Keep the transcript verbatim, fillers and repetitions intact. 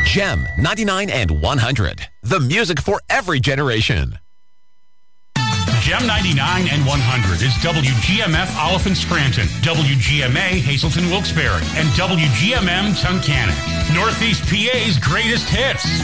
Gem ninety-nine and one hundred. The music for every generation. Gem ninety-nine and one hundred is W G M F Oliphant Scranton, W G M A Hazleton Wilkes-Barre, and W G M M Tunkhannock. Northeast P A's greatest hits.